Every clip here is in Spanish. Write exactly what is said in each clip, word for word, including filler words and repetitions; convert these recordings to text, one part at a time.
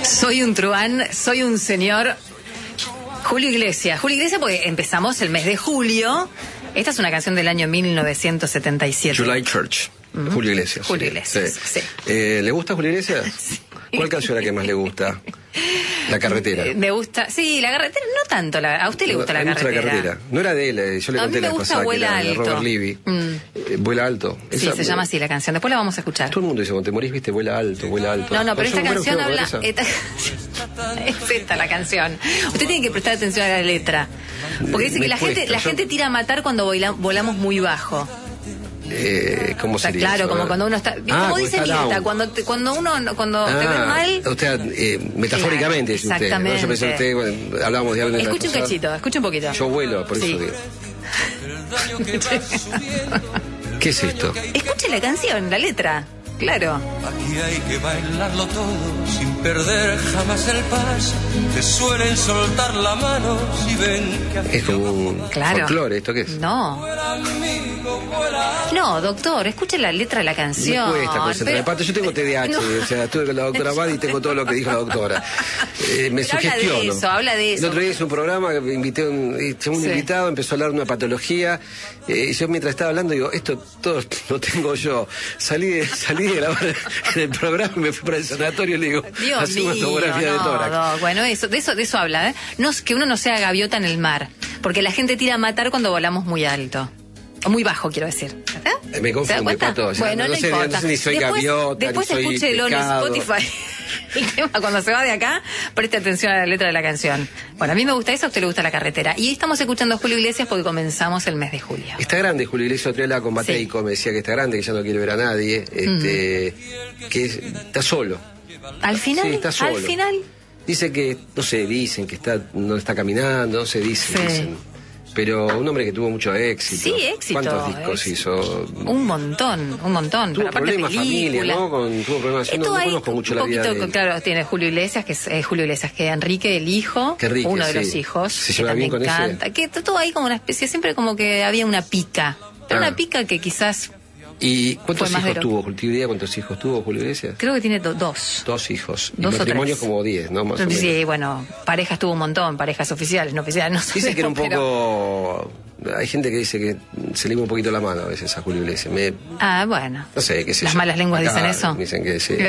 Soy un truán, soy un señor. Julio Iglesias. Julio Iglesias, porque empezamos el mes de julio. Esta es una canción del año mil novecientos setenta y siete. July Church. Uh-huh. Julio Iglesias. Julio Iglesias, sí. sí. Eh, ¿Le gusta Julio Iglesias? Sí. ¿Cuál canción es la que más le gusta? La carretera. Me gusta, sí, la carretera, no tanto. La, a usted le gusta, no, la, me gusta carretera. la carretera. No era de él, yo le no, conté a mí me la gusta pasada Vuela que era Alto. de Robert Levy. Mm. Eh, Vuela Alto. Sí, esa, se llama así la canción. Después la vamos a escuchar. Todo el mundo dice, cuando te morís, viste, vuela alto, vuela alto. No, no, pero esta canción habla... Esta... es esta la canción. Usted tiene que prestar atención a la letra. Porque dice me que la cuesta, gente la yo... gente tira a matar cuando vola, volamos muy bajo. Eh, ¿Cómo o sea, sería claro, eso? como cuando uno está... Ah, como dice Mirta, cuando, te, cuando uno cuando ah, te ven mal... Usted, eh, metafóricamente, claro, dice usted. ¿No? Yo pensé usted, bueno, hablábamos de algo de escuche un cachito, escuche un poquito. Yo vuelo, por sí. eso digo. ¿Qué es esto? Escuche la canción, la letra. Claro. Aquí hay que bailarlo todo sin perder jamás el paso. Te suelen soltar la mano si ven que es como un claro. folclore, ¿esto qué es? No. No, doctor, escuche la letra de la canción. Me cuesta concentrar. Pero... Aparte, yo tengo T D A H, no. O sea, estuve con la doctora Badi y tengo todo lo que dijo la doctora. Eh, me pero sugestiono. Habla de eso, habla de eso. El otro día hice un programa que invité a un, un sí. invitado, empezó a hablar de una patología. Eh, y yo mientras estaba hablando digo, esto todo lo tengo yo. Salí de, salí de grabar el programa y me fui para el sanatorio y le digo, Dios hacemos mío, tomografía no, de tórax. No, bueno, eso, de eso, de eso habla, ¿eh? No, que uno no sea gaviota en el mar. Porque la gente tira a matar cuando volamos muy alto. O muy bajo, quiero decir. ¿Eh? Me confunde, Pato. Bueno, no, no sé, importa. No sé ni soy después, gaviota, después ni soy escúchelo en Spotify. El tema, cuando se va de acá, preste atención a la letra de la canción. Bueno, a mí me gusta eso, a usted le gusta la carretera. Y estamos escuchando a Julio Iglesias porque comenzamos el mes de julio. Está grande Julio Iglesias, otro día la con Mateico, sí. Me decía que está grande, que ya no quiere ver a nadie, este, mm. que es, está solo. ¿Al final? Sí, está solo. ¿Al final? Dice que, no sé, dicen que está no está caminando, no se dice, sí. dicen. Pero un hombre que tuvo mucho éxito. Sí, éxito. ¿Cuántos discos éxito. hizo? Un montón, un montón. Tuvo pero problemas familia, ¿no? Con, tuvo problemas. Yo no, no conozco mucho la vida de él. Claro, tiene Julio Iglesias, que es eh, Julio Iglesias, que Enrique, el hijo, Enrique, uno de sí. los hijos. Se que lleva bien con encanta, ese. Que todo ahí como una especie, siempre como que había una pica. Pero ah. una pica que quizás... ¿Y cuántos hijos lo... tuvo? ¿Tiene idea cuántos hijos tuvo Julio Iglesias? Creo que tiene do dos. Dos hijos. Y dos matrimonios como diez, ¿no? Más sí, o menos. Sí, bueno, parejas tuvo un montón, parejas oficiales, no oficiales, no sé. Dice que era un poco... Pero... Hay gente que dice que se le iba un poquito la mano a veces a Julio Iglesias. Me... Ah, bueno. No sé, qué sé Las yo. malas lenguas Acá dicen eso. Dicen que sí.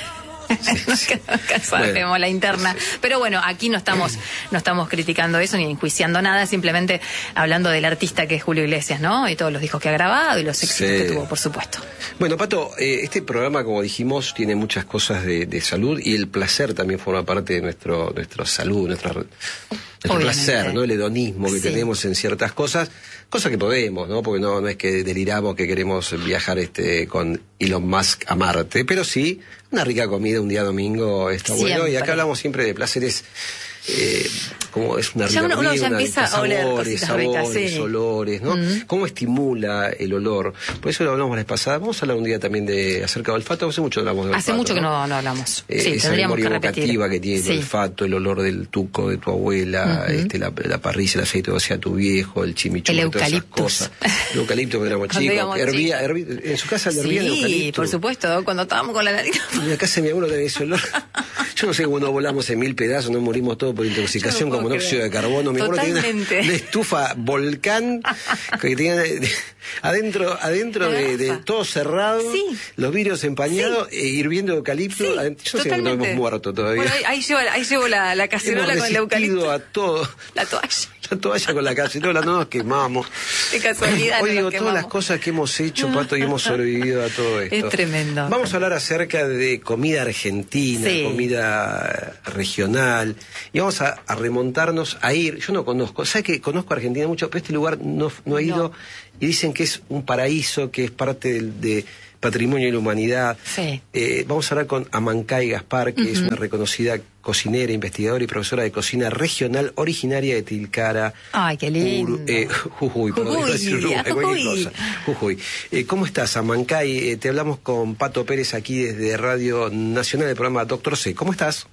Sí, sí. Nunca sabemos bueno, la interna. Sí. Pero bueno, aquí no estamos, no estamos criticando eso ni enjuiciando nada, simplemente hablando del artista que es Julio Iglesias, ¿no? Y todos los discos que ha grabado y los éxitos sí. que tuvo, por supuesto. Bueno, Pato, eh, este programa, como dijimos, tiene muchas cosas de, de salud y el placer también forma parte de nuestro, nuestra salud, nuestra, nuestro placer, ¿no? El hedonismo que sí. tenemos en ciertas cosas. Cosa que podemos, ¿no? Porque no, no es que deliramos que queremos viajar este con Elon Musk a Marte, pero sí una rica comida un día domingo está siempre. Bueno. Y acá hablamos siempre de placeres, eh, como es una rica ya uno, comida, uno ya una, empieza a sabores, oler sabores, ricas, sí. olores, ¿no? Mm-hmm. Cómo estimula el olor. Por eso lo hablamos la vez pasada. Vamos a hablar un día también de acerca del olfato. Hace mucho hablamos del Hace olfato. mucho ¿no? que no, no hablamos. Eh, sí, esa tendríamos memoria que evocativa repetir. que tiene sí. el olfato, el olor del tuco de tu abuela, uh-huh. este, la, la parrilla, el aceite de ocea de tu viejo, el chimichurri, el todas esas eucaliptus. cosas. El eucalipto cuando éramos chicos. Hervía, hervía, en su casa le hervía sí, el eucalipto. Sí, por supuesto, cuando estábamos con la nariz. En la casa de mi abuelo tenía ese olor. Yo no sé cómo nos volamos en mil pedazos, nos morimos todos por intoxicación no con monóxido de carbono. Mi abuelo tenía una, una estufa volcán que tenía adentro, adentro de, de todo cerrado, sí. los vidrios empañados, sí. e hirviendo eucalipto. Sí, yo sé que no hemos muerto todavía. Bueno, ahí, ahí llevo, ahí llevo la, la cacerola con el eucalipto. A todo. La toalla. La toalla con la cacerola, no nos quemamos. Qué casualidad. Hoy digo, todas las cosas que hemos hecho, Pato, y hemos sobrevivido a todo esto. Es tremendo. Vamos a hablar acerca de comida argentina, sí. comida regional, y vamos a, a remontarnos a ir. Yo no conozco, ¿sabes que conozco Argentina mucho? Pero este lugar no, no he ido, no. y dicen que es un paraíso, que es parte del, de patrimonio de la humanidad. Sí. Eh, vamos a hablar con Amancay Gaspar, que uh-huh. es una reconocida cocinera, investigadora y profesora de cocina regional originaria de Tilcara. Ay, qué lindo. Ur, eh, Jujuy, perdón, iba a decir Uruguay, cualquier cosa. Jujuy. Eh, ¿Cómo estás, Amancay? Eh, te hablamos con Pato Pérez aquí desde Radio Nacional del programa Doctor C. ¿Cómo estás?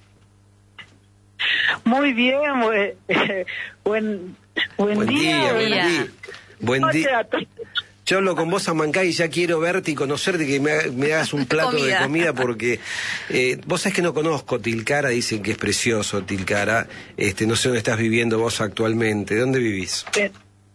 Muy bien, muy, eh, buen, buen, buen día. día buen día. Buen día. Yo hablo con vos, Amancay, y ya quiero verte y conocerte, que me, me hagas un plato de comida, porque eh, vos sabés que no conozco Tilcara, dicen que es precioso Tilcara, este, no sé dónde estás viviendo vos actualmente, ¿dónde vivís? Eh,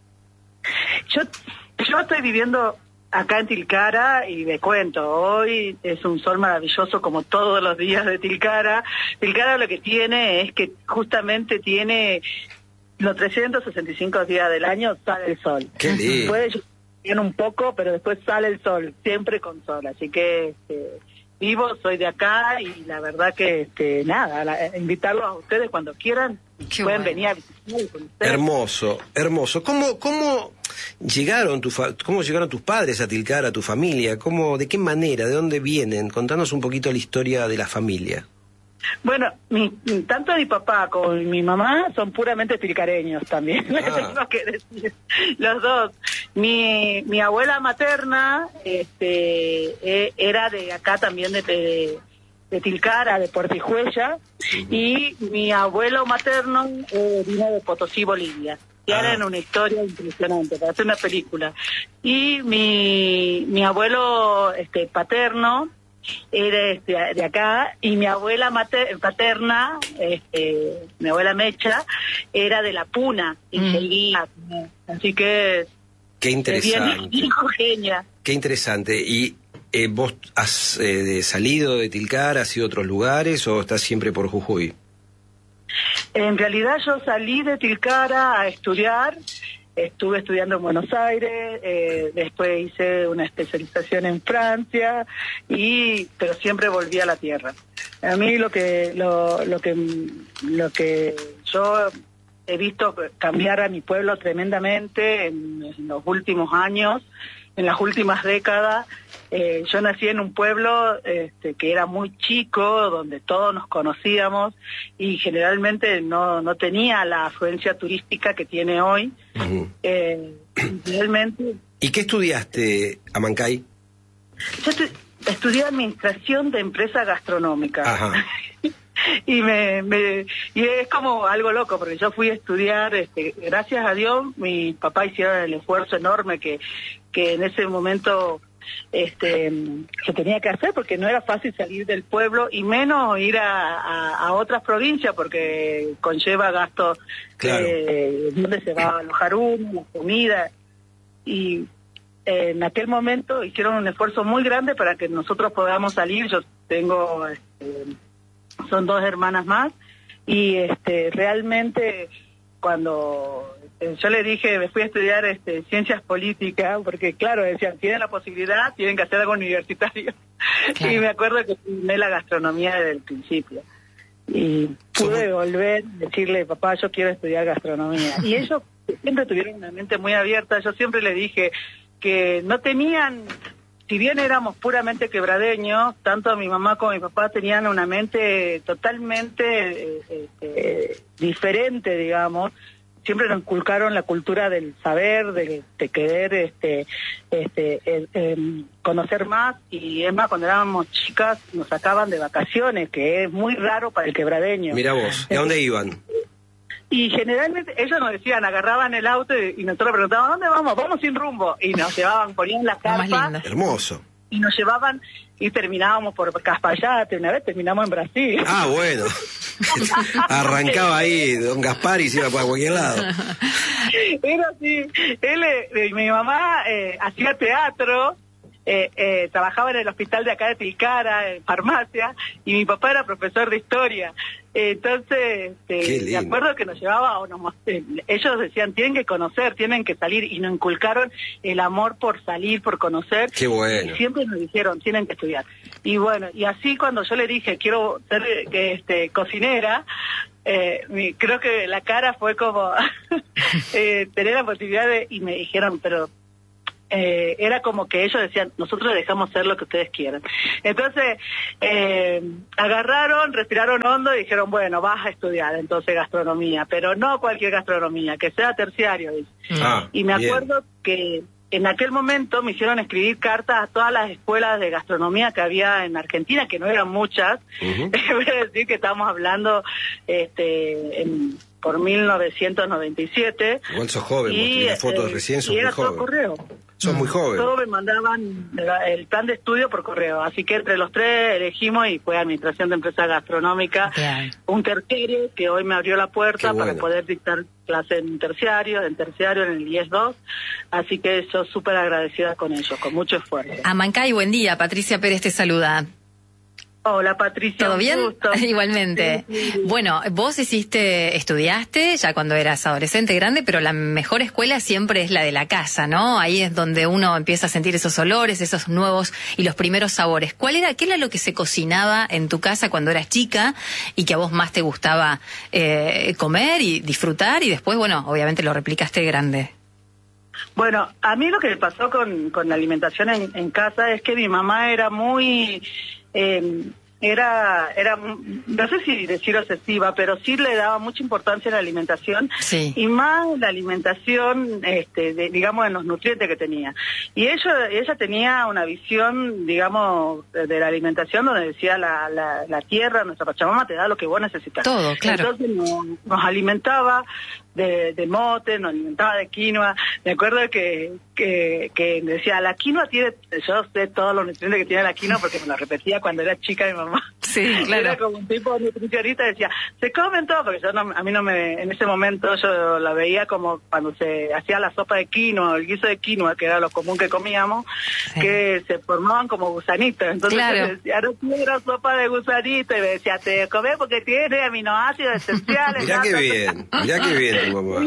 yo, yo estoy viviendo acá en Tilcara y me cuento, hoy es un sol maravilloso como todos los días de Tilcara. Tilcara lo que tiene es que justamente tiene los trescientos sesenta y cinco días del año sale el sol. Qué lindo. Puede llover un poco, pero después sale el sol, siempre con sol, así que este, vivo, soy de acá y la verdad que este, nada, la, invitarlos a ustedes cuando quieran. Qué pueden bueno. venir a visitar. Hermoso, hermoso. ¿Cómo, cómo llegaron tu fa cómo llegaron tus padres a Tilcara, tu familia? ¿Cómo, de qué manera, de dónde vienen? Contanos un poquito la historia de la familia. Bueno, mi, tanto mi papá como mi mamá son puramente tilcareños también, ah. tengo que decir, los dos. Mi, mi abuela materna este, eh, era de acá también, de, de, de Tilcara, de Portijuella, uh-huh. y mi abuelo materno eh, vino de Potosí, Bolivia. Y ahora en una historia impresionante, para hacer una película. Y mi, mi abuelo este, paterno era este, de acá, y mi abuela mater, paterna, este, mi abuela Mecha, era de La Puna, ingeniería. Mm. Así que... Qué interesante. Bien, genia. Qué interesante. ¿Y eh, vos has eh, salido de Tilcara, has ido a otros lugares o estás siempre por Jujuy? En realidad yo salí de Tilcara a estudiar. Estuve estudiando en Buenos Aires, eh, después hice una especialización en Francia, y pero siempre volví a la tierra. A mí lo que lo, lo que lo que yo he visto cambiar a mi pueblo tremendamente en, en los últimos años, en las últimas décadas. Eh, yo nací en un pueblo este, que era muy chico, donde todos nos conocíamos y generalmente no, no tenía la afluencia turística que tiene hoy. Uh-huh. eh, realmente. ¿Y qué estudiaste, Amancay? Yo estu estudié Administración de Empresa Gastronómica. Ajá. Y me, me y es como algo loco, porque yo fui a estudiar, este, gracias a Dios, mi papá hicieron el esfuerzo enorme que, que en ese momento este se tenía que hacer, porque no era fácil salir del pueblo y menos ir a, a, a otras provincias, porque conlleva gastos, claro. eh, donde se va a alojar uno, la comida, y eh, en aquel momento hicieron un esfuerzo muy grande para que nosotros podamos salir. Yo tengo este, son dos hermanas más, y este realmente cuando eh, yo le dije, me fui a estudiar este ciencias políticas, porque claro, decían, tienen la posibilidad, tienen que hacer algo universitario. Claro. Y me acuerdo que estudié la gastronomía desde el principio. Y pude volver a decirle, papá, yo quiero estudiar gastronomía. Y ellos siempre tuvieron una mente muy abierta. Yo siempre le dije que no tenían... Si bien éramos puramente quebradeños, tanto mi mamá como mi papá tenían una mente totalmente eh, eh, diferente, digamos. Siempre nos inculcaron la cultura del saber, de, de querer este, este, eh, eh, conocer más. Y es más, cuando éramos chicas nos sacaban de vacaciones, que es muy raro para el quebradeño. Mira vos, ¿a dónde iban? Y generalmente ellos nos decían, agarraban el auto y, y nosotros preguntábamos, ¿dónde vamos? Vamos sin rumbo. Y nos llevaban, ponían la carpa. Hermoso. Y nos llevaban y terminábamos por Caspallate. Una vez terminamos en Brasil. Ah, bueno. Arrancaba ahí Don Gaspar y se iba para cualquier lado. Era así. Él, eh, mi mamá eh, hacía teatro. Eh, eh, trabajaba en el hospital de acá de Tilcara, en farmacia, y mi papá era profesor de historia. Eh, entonces, eh, me acuerdo que nos llevaba, o nos, eh, ellos decían, tienen que conocer, tienen que salir, y nos inculcaron el amor por salir, por conocer. Qué bueno. Y siempre nos dijeron, tienen que estudiar. Y bueno, y así cuando yo le dije, quiero ser que este, cocinera, eh, mi, creo que la cara fue como eh, tener la posibilidad de, y me dijeron, pero... Eh, era como que ellos decían, nosotros dejamos ser lo que ustedes quieran. Entonces eh, agarraron, respiraron hondo y dijeron, bueno, vas a estudiar entonces gastronomía, pero no cualquier gastronomía, que sea terciario. Ah, y me acuerdo bien. que en aquel momento me hicieron escribir cartas a todas las escuelas de gastronomía que había en Argentina, que no eran muchas. Uh-huh. Voy a decir que estamos hablando este en por mil novecientos noventa y siete. Igual sos joven, y, vos tenés fotos eh, recién, sos y era muy joven. todo correo. Sos muy joven. Todos me mandaban el plan de estudio por correo, así que entre los tres elegimos y fue Administración de Empresas Gastronómicas, Bien. un terciario que hoy me abrió la puerta Qué bueno. para poder dictar clase en terciario, en terciario en el I E S dos, así que yo súper agradecida con ellos, con mucho esfuerzo. Amancay, buen día, Patricia Pérez te saluda. Hola Patricia, ¿Todo un bien? gusto. Igualmente. Sí, sí. Bueno, vos hiciste, estudiaste ya cuando eras adolescente, grande, pero la mejor escuela siempre es la de la casa, ¿no? Ahí es donde uno empieza a sentir esos olores, esos nuevos y los primeros sabores. ¿Cuál era, qué era lo que se cocinaba en tu casa cuando eras chica y que a vos más te gustaba eh, comer y disfrutar y después, bueno, obviamente lo replicaste grande? Bueno, a mí lo que me pasó con, con la alimentación en, en casa es que mi mamá era muy... Eh, era, era, no sé si decir obsesiva, pero sí le daba mucha importancia a la alimentación, sí. Y más la alimentación, este, de, digamos, en los nutrientes que tenía. Y ella, ella tenía una visión, digamos, de, de la alimentación donde decía la, la, la tierra, nuestra Pachamama te da lo que vos necesitas. Todo, claro. Entonces nos, nos alimentaba de, de mote, nos alimentaba de quinoa. Me acuerdo que, que, que decía, la quinoa tiene, yo sé todos los nutrientes que tiene la quinoa porque me lo repetía cuando era chica mi mamá. Sí, claro. Era como un tipo de nutricionista, decía, se comen todo, porque yo no, a mí no me, en ese momento yo la veía como cuando se hacía la sopa de quinoa, el guiso de quinoa, que era lo común que comíamos, sí. Que se formaban como gusanitos. Entonces claro. yo decía, no quiero sopa de gusanitos, y me decía, te comés porque tiene aminoácidos esenciales. Mirá qué bien, mirá qué bien tu mamá.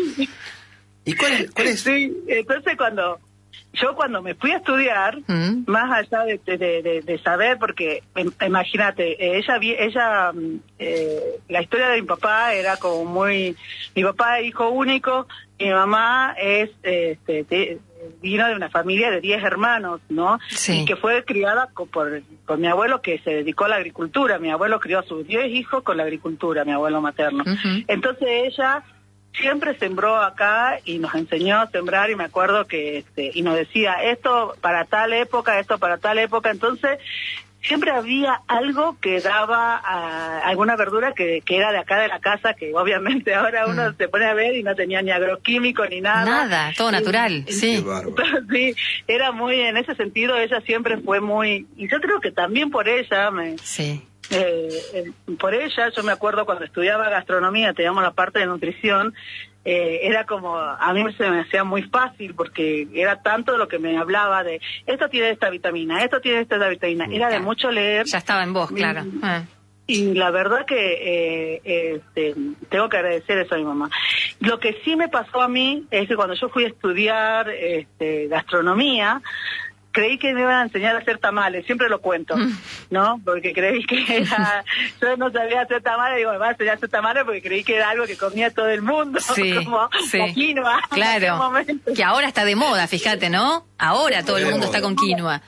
¿Y cuál es? Cuál es? Sí, entonces cuando... Yo cuando me fui a estudiar, mm. más allá de, de, de, de saber, porque imagínate, ella, ella eh, la historia de mi papá era como muy, mi papá es hijo único, mi mamá es, este, de, vino de una familia de diez hermanos, ¿no? Sí. Y que fue criada por, por, por mi abuelo que se dedicó a la agricultura. Mi abuelo crió a sus diez hijos con la agricultura, mi abuelo materno. Uh-huh. Entonces ella siempre sembró acá y nos enseñó a sembrar, y me acuerdo que este y nos decía esto para tal época, esto para tal época. Entonces siempre había algo que daba a alguna verdura que, que era de acá de la casa, que obviamente ahora uno mm. se pone a ver y no tenía ni agroquímico ni nada. Nada, todo natural, y, sí. Sí, era muy, en ese sentido ella siempre fue muy, y yo creo que también por ella me... Sí. Eh, eh, por ella, yo me acuerdo cuando estudiaba gastronomía, teníamos la parte de nutrición, eh, era como, a mí se me hacía muy fácil porque era tanto lo que me hablaba de, esto tiene esta vitamina, esto tiene esta vitamina, era de mucho leer. Ya estaba en vos, claro. Y, ah. y la verdad que eh, este, tengo que agradecer eso a mi mamá. Lo que sí me pasó a mí es que cuando yo fui a estudiar este, gastronomía, creí que me iban a enseñar a hacer tamales, siempre lo cuento, ¿no? Porque creí que era, yo no sabía hacer tamales, digo, me van a enseñar a hacer tamales porque creí que era algo que comía todo el mundo, sí, como sí. la quinoa. Claro, que ahora está de moda, fíjate, ¿no? Ahora todo el mundo está con quinoa.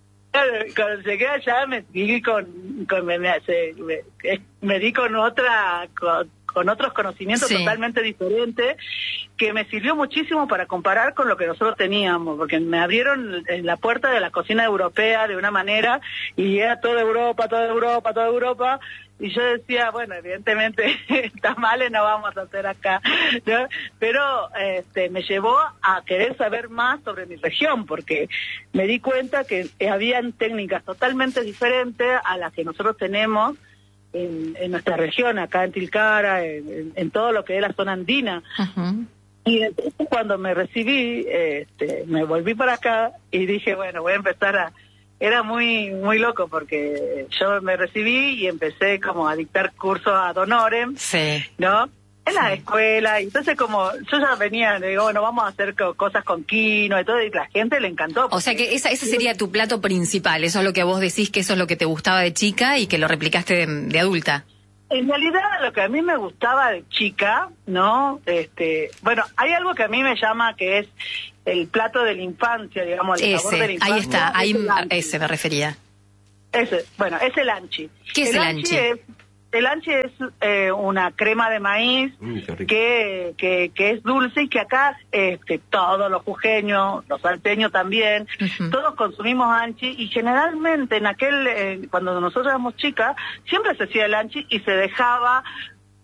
Cuando llegué allá me di con, con me, me, me, me di con otra... Con, con otros conocimientos sí. totalmente diferentes, que me sirvió muchísimo para comparar con lo que nosotros teníamos, porque me abrieron la puerta de la cocina europea de una manera, y era toda Europa, toda Europa, toda Europa, y yo decía, bueno, evidentemente tamales no vamos a hacer acá, ¿no? Pero este, me llevó a querer saber más sobre mi región, porque me di cuenta que habían técnicas totalmente diferentes a las que nosotros tenemos En, en nuestra región, acá en Tilcara, en, en, en todo lo que es la zona andina. Uh-huh. Y entonces cuando me recibí, este, me volví para acá y dije, bueno, voy a empezar a... Era muy muy loco porque yo me recibí y empecé como a dictar cursos ad honorem, sí. ¿no? En la sí. escuela, y entonces como yo ya venía, digo, bueno, vamos a hacer co- cosas con quinoa y todo, y la gente le encantó. O sea que esa, ese sería tu plato principal, eso es lo que vos decís, que eso es lo que te gustaba de chica y que lo replicaste de, de adulta. En realidad lo que a mí me gustaba de chica, ¿no? Este, bueno, hay algo que a mí me llama que es el plato de la infancia, digamos, el ese, sabor de la infancia. Ahí está, ahí ese me refería. Ese, bueno, es el anchi. ¿Qué es el, el anchi? Es, el anchi es eh, una crema de maíz mm, que, que que es dulce y que acá este, todos los jujeños, los salteños también, uh-huh. todos consumimos anchi, y generalmente en aquel, eh, cuando nosotros éramos chicas, siempre se hacía el anchi y se dejaba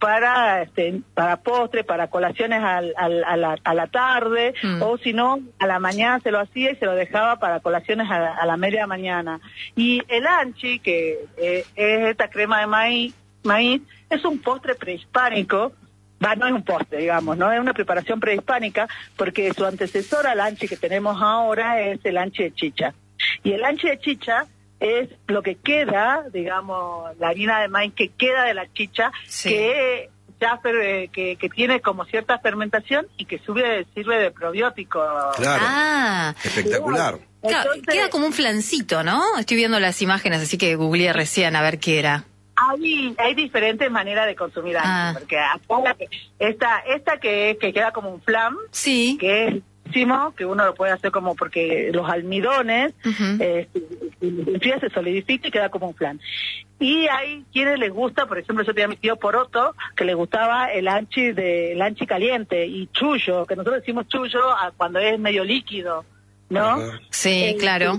para este, para postre, para colaciones al, al, a, la, a la tarde, mm. o si no, a la mañana se lo hacía y se lo dejaba para colaciones a, a la media mañana. Y el anchi, que eh, es esta crema de maíz, maíz, es un postre prehispánico. Va, no es un postre, digamos, no es una preparación prehispánica, porque su antecesor al anchi que tenemos ahora es el anchi de chicha. Y el anchi de chicha es lo que queda, digamos, la harina de maíz que queda de la chicha, sí. que ya que, que tiene como cierta fermentación y que sube, sirve de probiótico. Claro, ah. espectacular. Claro, Entonces, queda como un flancito, ¿no? Estoy viendo las imágenes, así que googleé recién a ver qué era. Hay, hay diferentes maneras de consumir anchi, ah. porque esta, esta que es, que queda como un flan, sí. que es que uno lo puede hacer como porque los almidones uh-huh. eh, se, se solidifica y queda como un flan. Y hay quienes les gusta, por ejemplo, yo tenía a mi tío Poroto que le gustaba el anchi de el anchi caliente y chullo, que nosotros decimos chullo a cuando es medio líquido, ¿no? Uh-huh. Sí, eh, claro.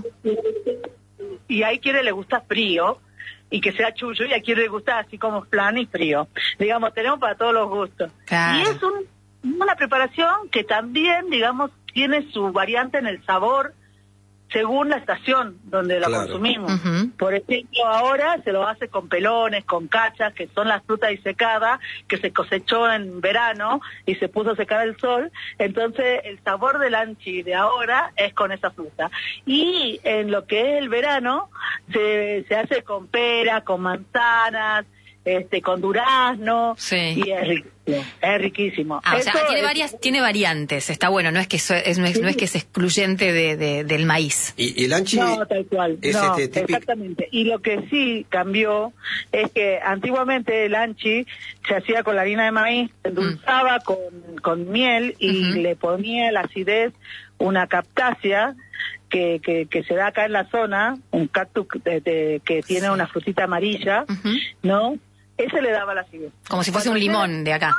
Y hay quienes les gusta frío y que sea chullo, y a quienes les gusta así como flan y frío. Digamos, tenemos para todos los gustos. Claro. Y es un, una preparación que también, digamos, tiene su variante en el sabor según la estación donde lo claro. consumimos. Uh-huh. Por ejemplo, ahora se lo hace con pelones, con cachas, que son las frutas disecadas, que se cosechó en verano y se puso a secar el sol. Entonces, el sabor del anchi de ahora es con esa fruta. Y en lo que es el verano, se, se hace con pera, con manzanas, este, con durazno, sí. y es riquísimo. Es riquísimo. Ah, o sea, tiene es... varias, tiene variantes, está bueno, no es que eso, es, no, es, no es que es excluyente de, de, del maíz. Y, y el anchi no, tal cual, es no, este típico... exactamente. Y lo que sí cambió es que antiguamente el anchi se hacía con la harina de maíz, se endulzaba mm. con, con miel y uh-huh. le ponía la acidez una cactácea que, que, que se da acá en la zona, un cactus de, de, que tiene sí. una frutita amarilla, uh-huh. ¿no? Ese le daba la acidez. Como si fuese Cuando un limón llega, de acá.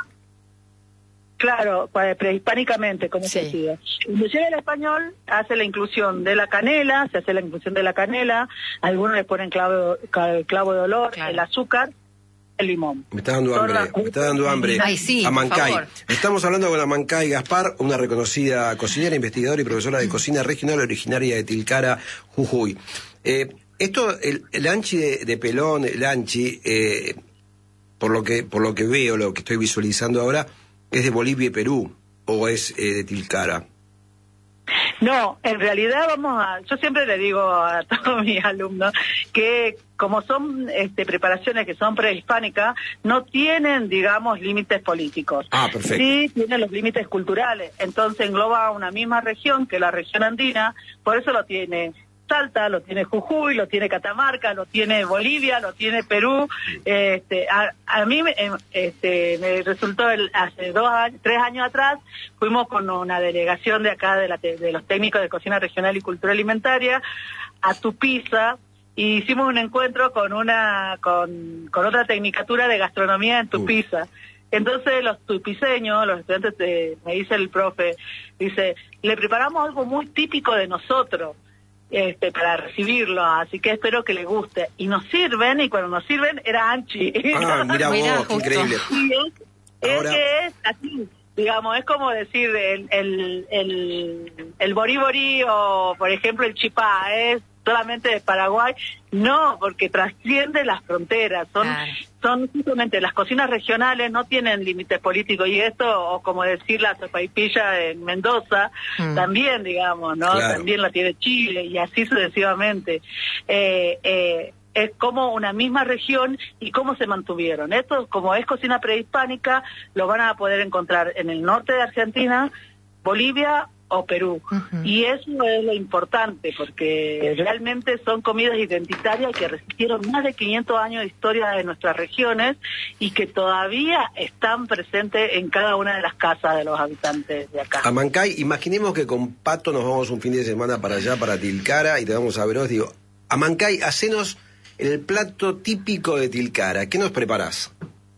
Claro, prehispánicamente, como sí. se decía. Cuando llega el español, hace la inclusión de la canela, se hace la inclusión de la canela, algunos le ponen clavo, clavo de olor, claro. el azúcar, el limón. Me está dando hambre, me está dando hambre. Ay, sí, Amancay. por favor. Estamos hablando con Amancay Gaspar, una reconocida cocinera, investigadora y profesora de mm. cocina regional originaria de Tilcara, Jujuy. Eh, esto, el, el anchi de, de pelón, el anchi... Eh, por lo que por lo que veo, lo que estoy visualizando ahora, ¿es de Bolivia y Perú o es eh, de Tilcara? No, en realidad vamos a... Yo siempre le digo a todos mis alumnos que como son este, preparaciones que son prehispánicas, no tienen, digamos, límites políticos. Ah, perfecto. Sí tienen los límites culturales. Entonces engloba una misma región, que es la región andina, por eso lo tiene... Salta, lo tiene Jujuy, lo tiene Catamarca, lo tiene Bolivia, lo tiene Perú. Este, a, a mí me, este, me resultó el, hace dos años, tres años atrás, fuimos con una delegación de acá de, la, de los técnicos de cocina regional y cultura alimentaria a Tupiza y hicimos un encuentro con una con, con otra tecnicatura de gastronomía en Tupiza. Entonces los tupiceños, los estudiantes, de, me dice el profe, dice, le preparamos algo muy típico de nosotros. Este, para recibirlo, así que espero que le guste. Y nos sirven, y cuando nos sirven era anchi. Ah, mira vos, qué increíble. Y es, Ahora... es que es así, digamos, es como decir el, el, el, el borí borí o, por ejemplo, el chipá, es solamente de Paraguay. No, porque trasciende las fronteras, son... Claro. Son justamente las cocinas regionales no tienen límites políticos y esto, o como decir la sopaipilla en Mendoza, mm. también, digamos, ¿no? Claro. También la tiene Chile y así sucesivamente. Eh, eh, es como una misma región y cómo se mantuvieron. Esto, como es cocina prehispánica, lo van a poder encontrar en el norte de Argentina, Bolivia o Perú. Uh-huh. Y eso es lo importante, porque realmente son comidas identitarias que resistieron más de quinientos años de historia de nuestras regiones y que todavía están presentes en cada una de las casas de los habitantes de acá. Amancay, imaginemos que con Pato nos vamos un fin de semana para allá, para Tilcara, y te vamos a ver, os digo, Amancay, hacenos el plato típico de Tilcara. ¿Qué nos preparás?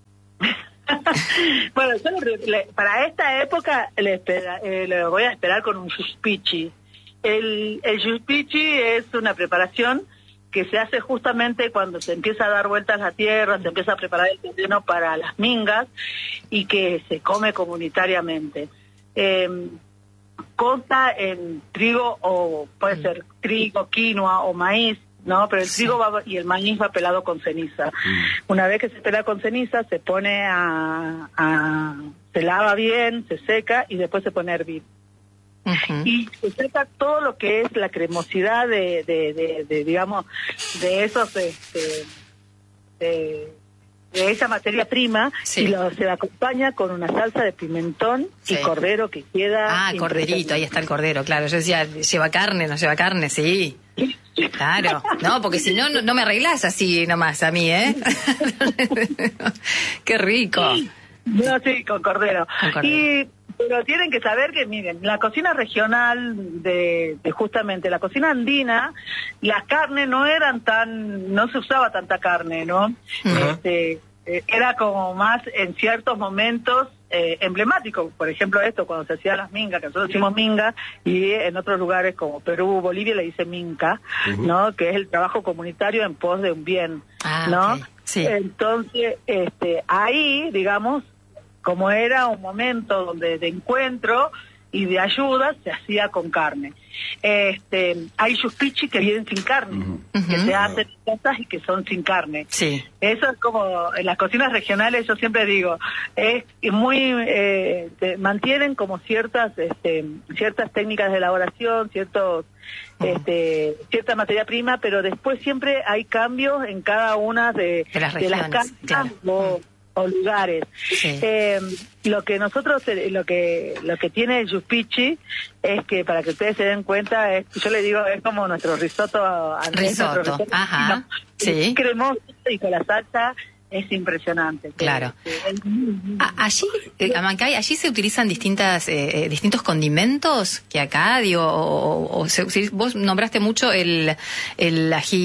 Bueno, yo le, para esta época le, espera, eh, le voy a esperar con un yuspichi. El, el yuspichi es una preparación que se hace justamente cuando se empieza a dar vueltas la tierra, se empieza a preparar el terreno para las mingas y que se come comunitariamente. Eh, consta en trigo, o puede mm. ser trigo, quinoa o maíz, ¿no? Pero el sí. trigo va, y el maíz va pelado con ceniza. Mm. Una vez que se pela con ceniza, se pone a, a... se lava bien, se seca y después se pone a hervir. Uh-huh. Y se trata todo lo que es la cremosidad de, de, de, de digamos, de esos, este, de, de esa materia prima, sí. y lo, se la acompaña con una salsa de pimentón sí. y cordero que queda... Ah, corderito, ahí está el cordero, claro. Yo decía, ¿lleva carne? ¿No lleva carne? Sí. Claro, no, porque si no, no, no me arreglás así nomás a mí, ¿eh? Qué rico. No, sí, con cordero. Con cordero. Y... Pero tienen que saber que, miren, la cocina regional de, de justamente la cocina andina, las carnes no eran tan, no se usaba tanta carne, ¿no? Uh-huh. Este, eh, era como más en ciertos momentos eh, emblemáticos. Por ejemplo, esto, cuando se hacían las mingas, que nosotros decimos minga, y en otros lugares como Perú, Bolivia, le dice minca, uh-huh. ¿no? Que es el trabajo comunitario en pos de un bien, ah, ¿no? Okay. Sí. Entonces, este, ahí, digamos, como era un momento donde de encuentro y de ayuda, se hacía con carne. Este, hay yuspichi que vienen sin carne, uh-huh. que se hacen cosas y que son sin carne. Sí. Eso es como en las cocinas regionales, yo siempre digo, es muy eh, te, mantienen como ciertas este, ciertas técnicas de elaboración, ciertos uh-huh. este, cierta materia prima, pero después siempre hay cambios en cada una de, de las regiones, de las casas claro. o, uh-huh. o lugares. Sí. Eh, lo que nosotros, lo que lo que tiene el yuspichi es que, para que ustedes se den cuenta, es, yo le digo, es como nuestro risotto. Risotto, nuestro risotto ajá, no, sí. cremoso y con la salsa es impresionante. Claro. Que, que es, a, allí, eh, Amancay, allí se utilizan distintas eh, distintos condimentos que acá, digo, o, o, o se, si vos nombraste mucho el el ají,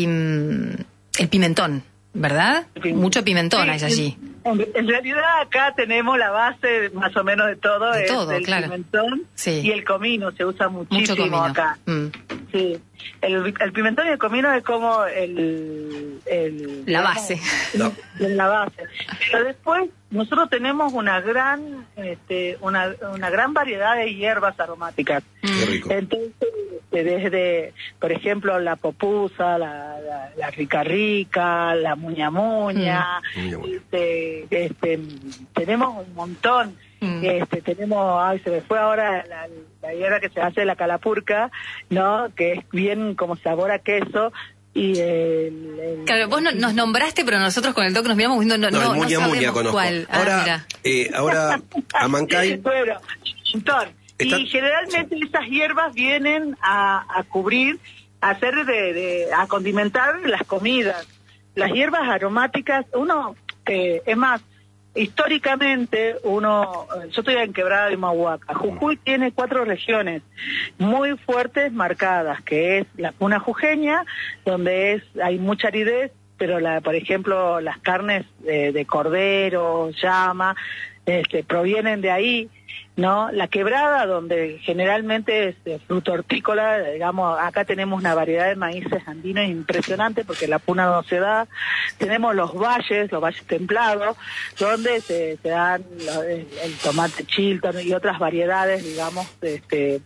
el pimentón, ¿verdad? Pimentón. Mucho pimentón sí, hay allí. En, en realidad acá tenemos la base más o menos de todo, de es todo, el claro. pimentón sí. y el comino, se usa muchísimo Mucho acá. Mm. Sí, el, el pimentón y el comino es como el... el la base. No. La base. Pero después nosotros tenemos una gran este, una, una gran variedad de hierbas aromáticas. Qué rico. Entonces, desde, por ejemplo, la popusa, la, la, la rica rica, la muña muña, mm. este, este, tenemos un montón. Mm. Este, tenemos, ay, se me fue ahora la, la hierba que se hace de la calapurca, ¿no? Que es bien como sabor a queso. Y el, el, claro, vos no, nos nombraste, pero nosotros con el doc nos miramos viendo, no, no, no, el muña, no muña sabemos conozco. cuál. Ahora, ah, eh, ahora, Amancay. Bueno, entonces, Está... y generalmente esas hierbas vienen a, a cubrir, a hacer de, de, a condimentar las comidas. Las hierbas aromáticas, uno, eh, es más, históricamente uno, yo estoy en Quebrada de Humahuaca, Jujuy tiene cuatro regiones muy fuertes marcadas, que es la puna jujeña, donde es hay mucha aridez, pero la, por ejemplo, las carnes de, de cordero, llama, este, provienen de ahí, ¿no? La Quebrada, donde generalmente es de fruto hortícola, digamos, acá tenemos una variedad de maíces andinos impresionante porque la puna no se da. Tenemos los valles, los valles templados, donde se, se dan el, el tomate Chilton y otras variedades, digamos, este,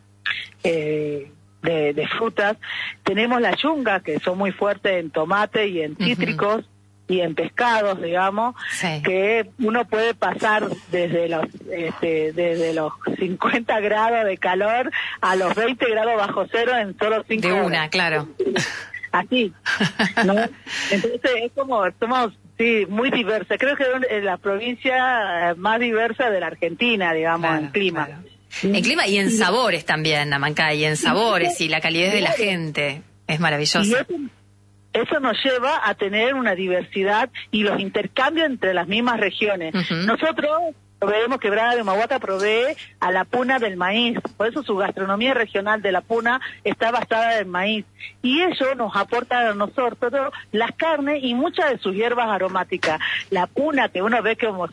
eh, de, de frutas. Tenemos la yunga, que son muy fuertes en tomate y en cítricos. Uh-huh. Y en pescados, digamos, sí. que uno puede pasar desde los este, desde los cincuenta grados de calor a los veinte grados bajo cero en solo cinco horas. De horas. una, claro. Así, ¿no? Entonces es como, somos, sí, muy diversas. Creo que es la provincia más diversa de la Argentina, digamos, claro, en clima. Claro. En clima y en sabores también, Amancay, y en sabores y la calidez de la gente. Es maravillosa. Eso nos lleva a tener una diversidad y los intercambios entre las mismas regiones. Uh-huh. Nosotros proveemos, Quebrada de Humahuaca provee a la puna del maíz, por eso su gastronomía regional de la puna está basada en maíz. Y ello nos aporta a nosotros las carnes y muchas de sus hierbas aromáticas. La puna, que uno ve como